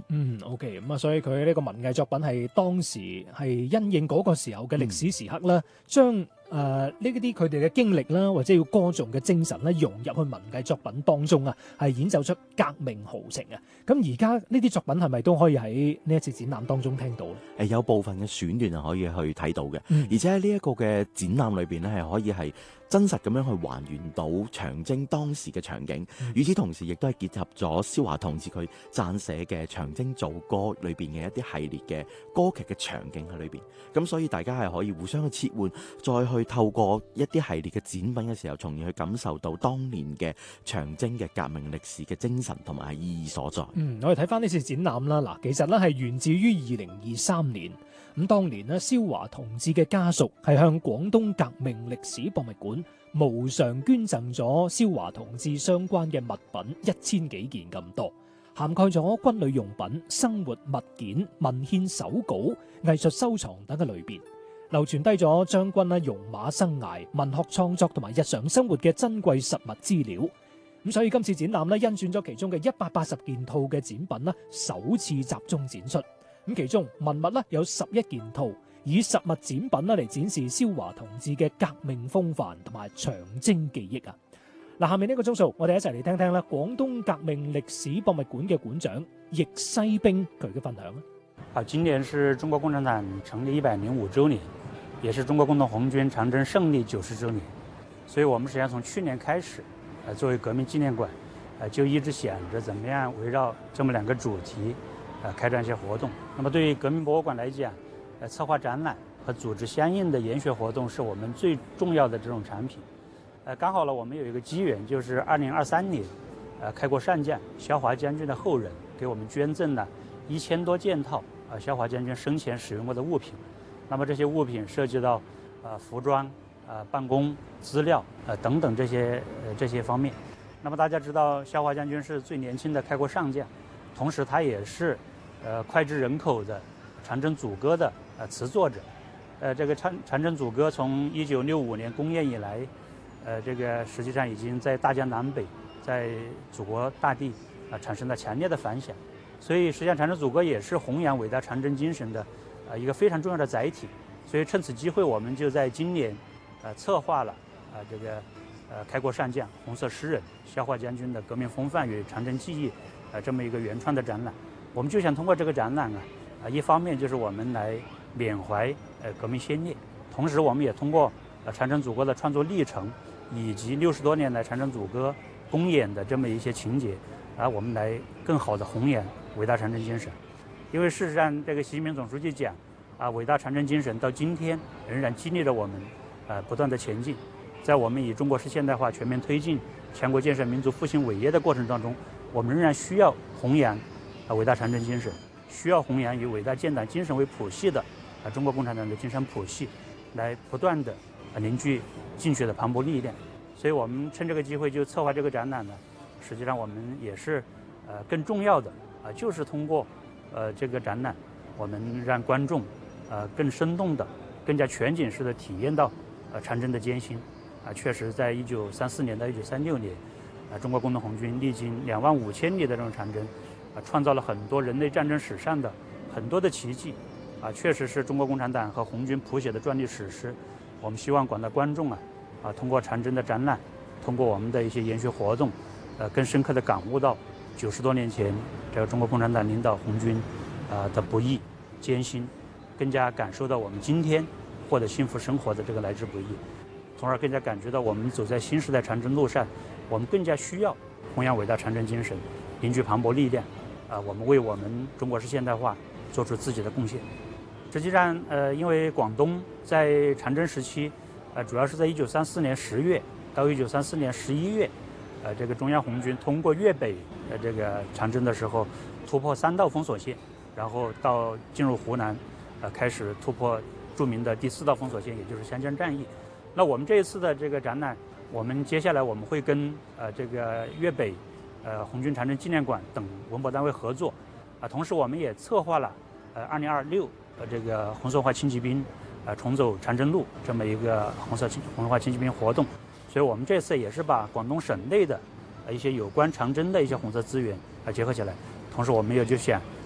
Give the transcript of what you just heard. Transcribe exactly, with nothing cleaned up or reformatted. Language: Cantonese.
嗯，OK，咁啊，所以佢呢個文藝作品係當時係因應嗰個時候嘅歷史時刻啦，將誒呢啲佢哋嘅經歷啦，或者要歌頌嘅精神咧，融入去文藝作品當中啊，係演奏出革命豪情啊！咁而家呢啲作品係咪都可以喺呢一次展覽當中聽到咧？ 誒有部分嘅選段係可以去睇到嘅， 嗯而且喺呢一個嘅展覽裏邊咧，係可以係真實咁樣去還原到長征當時嘅場景。 嗯與此同時，亦都係結合咗蕭華同志佢撰寫嘅《長征造歌》裏邊嘅一啲系列嘅歌劇嘅場景喺裏邊。咁所以大家係可以互相去切換，再去透過一啲系列嘅展品嘅時候，從而去感受到當年嘅長征嘅革命歷史嘅精神同埋意義所在。 嗯，我哋睇翻呢次展覽啦，嗱，其實咧係源自於二零二三年。咁當年呢，蕭華同志嘅家屬係向廣東革命歷史博物館無償捐贈咗蕭華同志相關嘅物品一千幾件咁多，涵蓋咗軍旅用品、生活物件、文獻手稿、藝術收藏等嘅類別，流傳低咗將軍咧戎馬生涯、文學創作同埋日常生活嘅珍貴實物資料。咁所以今次展覽咧，甄選咗其中嘅一百八十件套嘅展品啦，首次集中展出。咁其中文物咧有十一件套，以實物展品咧嚟展示蕭華同志嘅革命風範同埋長征記憶啊！嗱，下面呢個鐘數，我哋一齊嚟聽聽啦，廣東革命歷史博物館嘅館長易西兵佢嘅分享啊！ 啊，今年是中國共產黨成立一百零五週年，也是中國工農紅軍長征勝利九十週年，所以我們實際上從去年開始，呃，作為革命紀念館，呃，就一直想着怎麼樣圍繞這麼兩個主題，呃，開展一些活動。那麼對於革命博物館來講，呃，策劃展覽和組織相應的研學活動是我們最重要的這種產品。呃，剛好呢，我們有一個機緣，就是二零二三年，呃，開國上將蕭華將軍的後人給我們捐贈了一千多件套，呃，蕭華將軍生前使用過的物品。那麼這些物品涉及到，呃，服裝、呃，辦公資料，呃，等等這些，呃，這些方面。那麼大家知道，蕭華將軍是最年輕的開國上將，同時他也是，呃，膾炙人口的長征組歌的呃詞作者。呃，這個長長征組歌從一九六五年公演以來，呃，這個實際上已經在大江南北，在祖國大地啊、呃、產生了強烈的反響。所以，實際上長征組歌也是弘揚偉大長征精神的呃一個非常重要的載體。所以趁此機會，我們就在今年呃策劃了啊、呃、這個呃開國上將紅色詩人蕭華將軍的革命風範與長征記憶啊、呃、這麼一個原創的展覽。我們就想通過這個展覽啊，啊一方面就是我們來緬懷呃革命先烈，同時我們也通過呃長征組歌的創作歷程以及六十多年來長征組歌公演的這麼一些情節啊，我們來更好的弘揚偉大長征精神。因為事實上，這個習近平總書記講啊，偉大長征精神到今天仍然激勵着我們啊不斷的前進。在我們以中國式現代化全面推進強國建設、民族復興偉業的過程當中，我們仍然需要弘揚啊偉大長征精神，需要弘揚以偉大建黨精神為譜系的啊中國共產黨的精神譜系，來不斷的啊凝聚進取的磅礴力量。所以我們趁這個機會就策劃這個展覽呢，實際上我們也是呃更重要的啊，就是通過呃這個展覽，我們讓觀眾呃更生動的、更加全景式的體驗到呃長征的艱辛啊。確實在一九三四年到一九三六年啊，中國工農紅軍歷經兩萬五千里的這種長征啊，創造了很多人類戰爭史上的很多的奇蹟啊，確實是中國共產黨和紅軍譜寫的壯麗史詩。我們希望廣大觀眾啊啊通過長征的展覽，通過我們的一些研學活動，呃更深刻的感悟到九十多年前這個中國共產黨領導紅軍啊的不易艱辛，更加感受到我們今天獲得幸福生活的這個來之不易，從而更加感覺到我們走在新時代長征路上，我們更加需要弘揚偉大長征精神，凝聚磅礴力量啊，我們為我們中國式現代化做出自己的貢獻。實際上，呃，因為廣東在長征時期，呃，主要是在一九三四年十月到一九三四年十一月，呃，這個中央紅軍通過粵北呃這個長征的時候，突破三道封鎖線，然後到進入湖南，呃，開始突破著名的第四道封鎖線，也就是湘江戰役。那我們這一次的這個展覽，我們接下來我們會跟呃這個粵北呃紅軍長征紀念館等文博單位合作，啊、呃，同時我們也策劃了呃二零二六呃這個紅色文化輕騎兵呃重走長征路這麼一個紅色紅文化輕騎兵活動，所以我們這次也是把廣東省內的呃一些有關長征的一些紅色資源啊、呃、結合起來，同時我們也就想